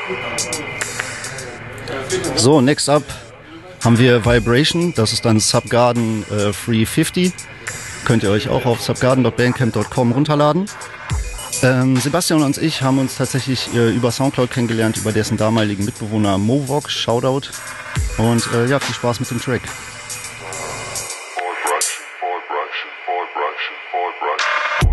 So, next up haben wir Vibration. Das ist dann Subgarden 350. Könnt ihr euch auch auf subgarden.bandcamp.com runterladen. Sebastian und ich haben uns tatsächlich über Soundcloud kennengelernt, über dessen damaligen Mitbewohner Movok. Shoutout. Und ja, viel Spaß mit dem Track.